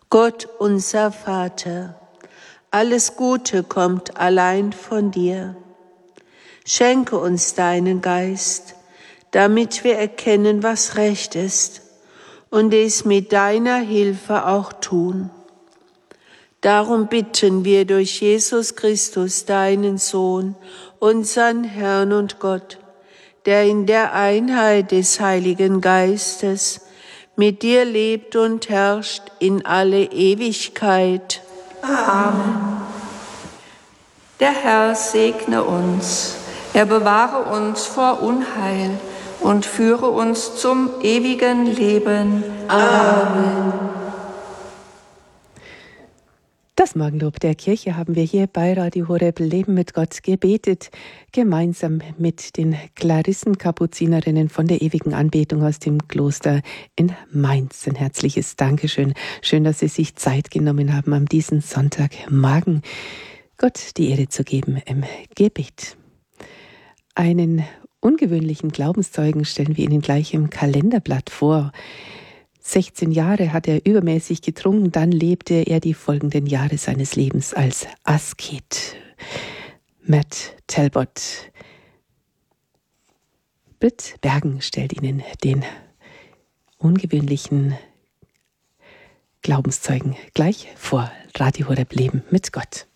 Gott, unser Vater, alles Gute kommt allein von dir. Schenke uns deinen Geist, damit wir erkennen, was recht ist und es mit deiner Hilfe auch tun. Darum bitten wir durch Jesus Christus, deinen Sohn, unseren Herrn und Gott, der in der Einheit des Heiligen Geistes mit dir lebt und herrscht in alle Ewigkeit. Amen. Der Herr segne uns, er bewahre uns vor Unheil und führe uns zum ewigen Leben. Amen. Das Morgenlob der Kirche haben wir hier bei Radio Horeb Leben mit Gott gebetet, gemeinsam mit den Klarissen-Kapuzinerinnen von der ewigen Anbetung aus dem Kloster in Mainz. Ein herzliches Dankeschön. Schön, dass Sie sich Zeit genommen haben, am diesen Sonntagmorgen Gott die Ehre zu geben im Gebet. Einen ungewöhnlichen Glaubenszeugen stellen wir Ihnen gleich im Kalenderblatt vor. 16 Jahre hat er übermäßig getrunken, dann lebte er die folgenden Jahre seines Lebens als Asket. Matt Talbot. Britt Bergen stellt Ihnen den ungewöhnlichen Glaubenszeugen gleich vor. Radio Horeb Leben mit Gott.